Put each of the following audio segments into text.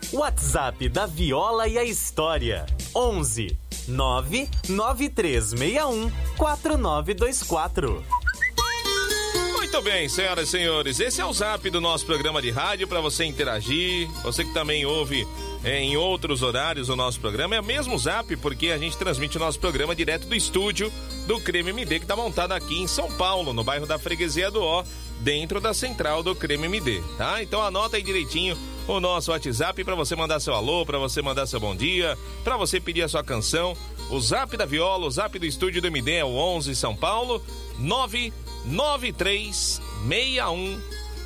WhatsApp da Viola e a História. 11 99361 4924. Muito bem, senhoras e senhores, esse é o zap do nosso programa de rádio para você interagir. Você que também ouve em outros horários o nosso programa, é o mesmo zap, porque a gente transmite o nosso programa direto do estúdio do Creme MD, que está montado aqui em São Paulo, no bairro da Freguesia do Ó, dentro da central do Creme MD, tá? Então anota aí direitinho o nosso WhatsApp para você mandar seu alô, para você mandar seu bom dia, para você pedir a sua canção. O zap da Viola, o zap do estúdio do MD é o 11 São Paulo 99361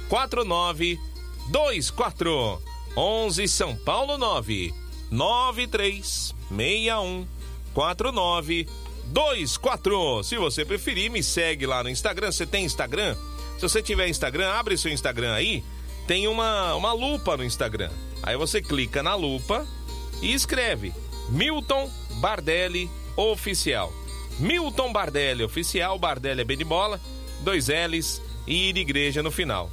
4924. 11 São Paulo 99361 4924. Se você preferir, me segue lá no Instagram. Você tem Instagram? Se você tiver Instagram, abre seu Instagram aí. Tem uma lupa no Instagram. Aí você clica na lupa e escreve Milton Bardelli Oficial. Milton Bardelli Oficial. Bardelli é B de bola, 2 L's e I de igreja no final.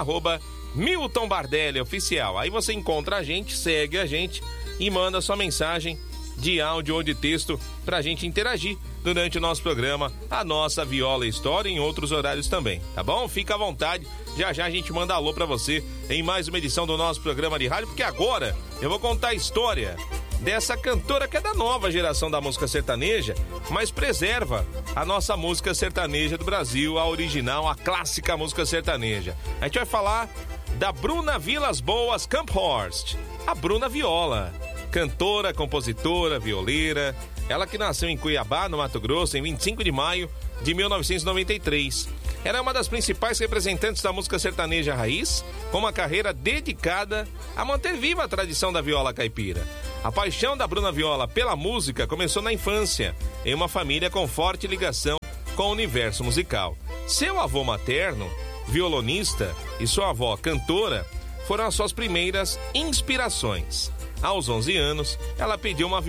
Milton Bardelli Oficial. Aí você encontra a gente, segue a gente e manda sua mensagem de áudio ou de texto pra gente interagir durante o nosso programa, a nossa Viola História, em outros horários também, tá bom? Fica à vontade, já já a gente manda alô pra você em mais uma edição do nosso programa de rádio, porque agora eu vou contar a história dessa cantora que é da nova geração da música sertaneja, mas preserva a nossa música sertaneja do Brasil, a original, a clássica música sertaneja. A gente vai falar da Bruna Vilas Boas Camphorst, a Bruna Viola, cantora, compositora, violeira, ela que nasceu em Cuiabá, no Mato Grosso, em 25 de maio de 1993. Ela é uma das principais representantes da música sertaneja raiz, com uma carreira dedicada a manter viva a tradição da viola caipira. A paixão da Bruna Viola pela música começou na infância, em uma família com forte ligação com o universo musical. Seu avô materno, violonista, e sua avó, cantora, foram as suas primeiras inspirações. Aos 11 anos, ela pediu uma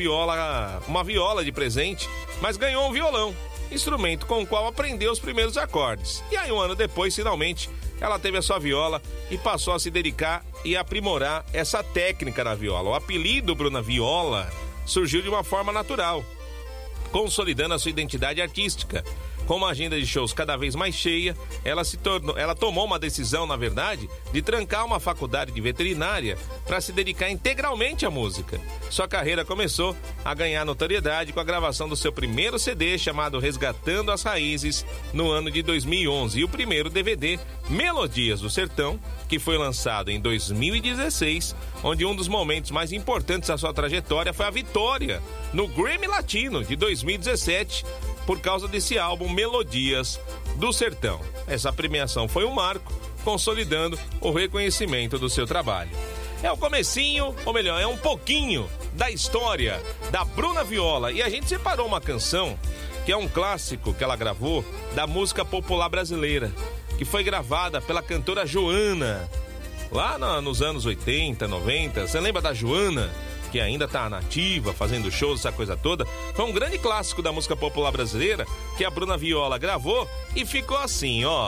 viola de presente, mas ganhou um violão, instrumento com o qual aprendeu os primeiros acordes. E aí, um ano depois, finalmente, ela teve a sua viola e passou a se dedicar e aprimorar essa técnica na viola. O apelido Bruna Viola surgiu de uma forma natural, consolidando a sua identidade artística. Com uma agenda de shows cada vez mais cheia, ela tomou uma decisão, na verdade, de trancar uma faculdade de veterinária para se dedicar integralmente à música. Sua carreira começou a ganhar notoriedade com a gravação do seu primeiro CD, chamado Resgatando as Raízes, no ano de 2011, e o primeiro DVD, Melodias do Sertão, que foi lançado em 2016, onde um dos momentos mais importantes da sua trajetória foi a vitória no Grammy Latino de 2017, por causa desse álbum Melodias do Sertão. Essa premiação foi um marco, consolidando o reconhecimento do seu trabalho. É o comecinho, ou melhor, é um pouquinho da história da Bruna Viola. E a gente separou uma canção, que é um clássico que ela gravou, da música popular brasileira, que foi gravada pela cantora Joana, lá nos anos 80, 90. Você lembra da Joana? Que ainda tá nativa, fazendo shows, essa coisa toda. Foi um grande clássico da música popular brasileira que a Bruna Viola gravou e ficou assim, ó.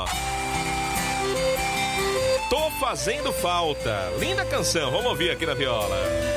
Tô Fazendo Falta. Linda canção, vamos ouvir aqui na Viola.